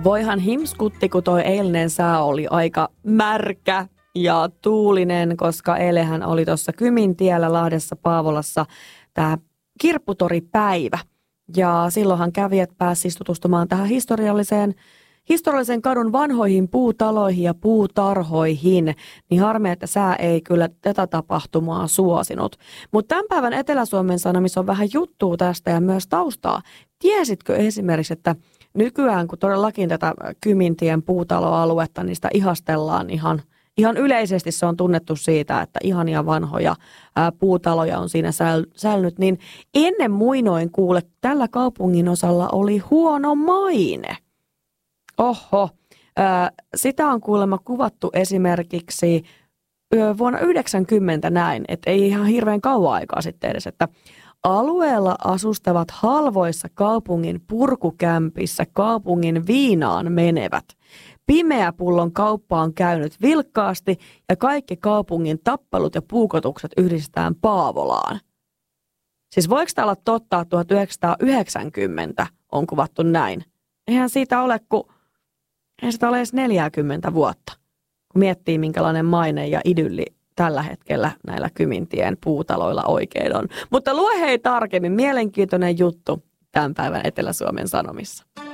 Voihan himskutti, kun toi eilinen sää oli aika märkä ja tuulinen, koska eilenhän oli tuossa Kymintiellä Lahdessa Paavolassa tämä kirpputoripäivä. Ja silloinhan kävijät pääsivät tutustumaan tähän historiallisen kadun vanhoihin puutaloihin ja puutarhoihin, niin harmi, että sää ei kyllä tätä tapahtumaa suosinut. Mutta tämän päivän Etelä-Suomen Sanomissa on vähän juttua tästä ja myös taustaa. Tiesitkö esimerkiksi, että nykyään kun todellakin tätä Kymintien puutaloaluetta, niin sitä ihastellaan ihan yleisesti, se on tunnettu siitä, että ihania vanhoja puutaloja on siinä säilynyt, niin ennen muinoin kuule, tällä kaupungin osalla oli huono maine. Oho, sitä on kuulemma kuvattu esimerkiksi vuonna 1990 näin, että ei ihan hirveän kauan aikaa sitten edes, että alueella asustavat halvoissa kaupungin purkukämpissä kaupungin viinaan menevät. Pimeä pullon kauppa on käynyt vilkkaasti ja kaikki kaupungin tappelut ja puukotukset yhdistetään Paavolaan. Siis voiko tämä olla totta, että 1990 on kuvattu näin? Eihän siitä ole edes 40 vuotta, kun miettii minkälainen maine ja idylli tällä hetkellä näillä Kymintien puutaloilla oikein on. Mutta lue hei tarkemmin, mielenkiintoinen juttu tämän päivän Etelä-Suomen Sanomissa.